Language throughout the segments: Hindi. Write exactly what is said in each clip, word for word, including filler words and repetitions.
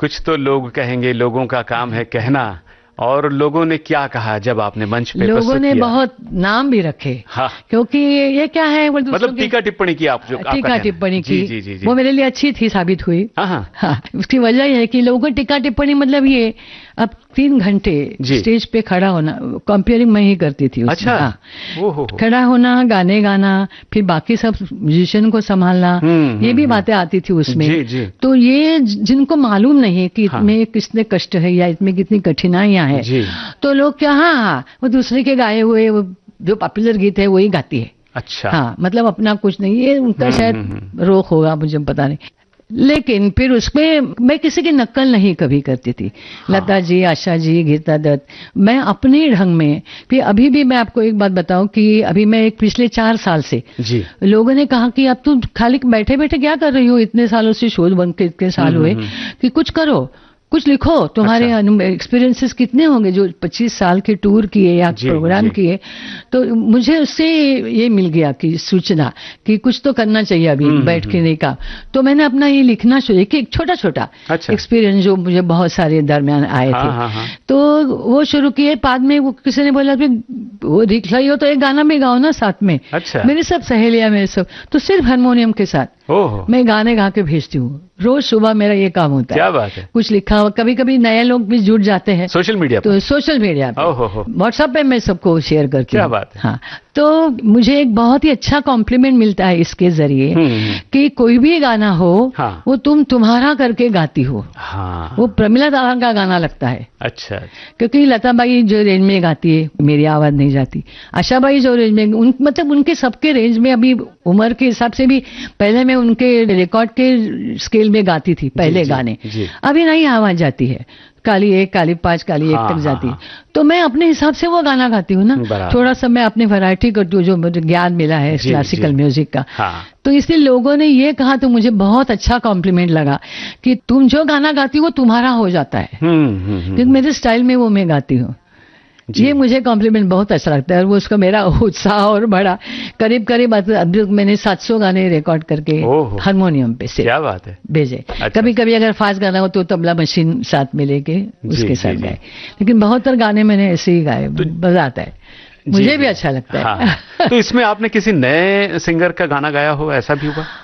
कुछ तो लोग कहेंगे, लोगों का काम है कहना, और लोगों ने क्या कहा जब आपने मंच पे प्रस्तुत किया? लोगों ने बहुत नाम भी रखे। हाँ। क्योंकि ये क्या है, वो मतलब टीका टिप्पणी की, आप जो टीका टिप्पणी की, जी, जी, जी, जी। वो मेरे लिए अच्छी थी, साबित हुई। हाँ, हाँ। हाँ, उसकी वजह यह है कि लोगों को टीका टिप्पणी मतलब ये, अब तीन घंटे स्टेज पे खड़ा होना, कंपेयरिंग मैं ही करती थी उसमें। अच्छा। हाँ। ओ हो। खड़ा होना, गाने गाना, फिर बाकी सब म्यूजिशियन को संभालना, ये भी बातें आती थी उसमें। जी, जी। तो ये जिनको मालूम नहीं है कि इसमें हाँ। कितने कष्ट है या इसमें कितनी कठिनाइयां हैं, तो लोग क्या, हाँ वो दूसरे के गाए हुए वो जो पॉपुलर गीत है वही गाती है। अच्छा। हाँ, मतलब अपना कुछ नहीं, ये उनका शायद रोक होगा, मुझे पता नहीं। लेकिन फिर उसमें मैं किसी की नकल नहीं कभी करती थी। हाँ। लता जी, आशा जी, गीता दत्त, मैं अपने ढंग में। फिर अभी भी मैं आपको एक बात बताऊं कि अभी मैं एक पिछले चार साल से जी। लोगों ने कहा कि अब तुम खाली बैठे बैठे क्या कर रही हो, इतने सालों से शोध बन के इतने साल हुए कि कुछ करो, कुछ लिखो, तुम्हारे अच्छा। एक्सपीरियंसेस कितने होंगे जो पच्चीस साल के टूर किए या प्रोग्राम किए। तो मुझे उससे ये मिल गया कि सूचना कि कुछ तो करना चाहिए अभी बैठ के नहीं का। तो मैंने अपना ये लिखना शुरू किया, एक छोटा छोटा एक्सपीरियंस जो मुझे बहुत सारे दरमियान आए थे। हाँ, हाँ। तो वो शुरू किए। बाद में वो किसी ने बोला कि वो लिख रही हो तो एक गाना में गाओ ना साथ में। अच्छा। मेरी सब सहेलियां, मेरे सब, तो सिर्फ हारमोनियम के साथ मैं गाने गा के भेजती हूँ। रोज सुबह मेरा ये काम होता है। क्या बात है। कुछ लिखा हुआ, कभी कभी नए लोग भी जुड़ जाते हैं सोशल मीडिया तो सोशल मीडिया पे, व्हाट्सएप पे मैं सबको शेयर करती हूँ। क्या बात है। हाँ, तो मुझे एक बहुत ही अच्छा कॉम्प्लीमेंट मिलता है इसके जरिए कि कोई भी गाना हो हाँ। वो तुम तुम्हारा करके गाती हो। हाँ। वो प्रमिला दाहन का गाना लगता है। अच्छा। क्योंकि लता बाई जो रेंज में गाती है मेरी आवाज नहीं जाती, आशा बाई जो रेंज में, उन, मतलब उनके सबके रेंज में, अभी उम्र के हिसाब से भी पहले मैं उनके रिकॉर्ड के स्केल में गाती थी पहले जी, गाने जी। अभी नहीं आवाज जाती है, काली एक, काली पांच, काली एक हाँ, तक जाती है। तो मैं अपने हिसाब से वो गाना गाती हूँ ना, थोड़ा सा मैं अपनी वैरायटी करती हूँ जो मुझे ज्ञान मिला है क्लासिकल म्यूजिक का। हाँ। तो इसलिए लोगों ने ये कहा तो मुझे बहुत अच्छा कॉम्प्लीमेंट लगा कि तुम जो गाना गाती हो वो तुम्हारा हो जाता है, क्योंकि मेरे स्टाइल में वो मैं गाती हूँ। ये मुझे कॉम्प्लीमेंट बहुत अच्छा लगता है और वो उसका मेरा उत्साह और बड़ा। करीब करीब अभी मैंने सात सौ गाने रिकॉर्ड करके हारमोनियम पे से क्या बात है भेजे। अच्छा। कभी कभी अगर फास्ट गाना हो तो तबला मशीन साथ में लेके उसके साथ गाए, लेकिन बहुत सारे गाने मैंने ऐसे ही गाए। तो मजा आता है, मुझे भी अच्छा लगता है। हाँ। तो इसमें आपने किसी नए सिंगर का गाना गाया हो, ऐसा भी हुआ?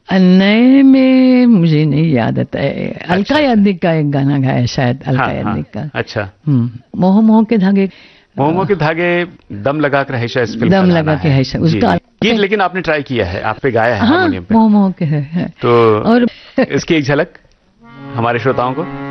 नए में मुझे नहीं याद आता है। अच्छा, अलका याग्निक का एक गाना गाया शायद, अलका हाँ, याग्निक का। अच्छा। मोह मोह के धागे, मोह मोह के धागे दम लगा कर हैशा, इस फिल्म दम लगा के हैशा उसका ये, लेकिन आपने ट्राई किया है, आप पे गाया है हारमोनियम पे। मोह मोह के है। तो और इसकी एक झलक हमारे श्रोताओं को।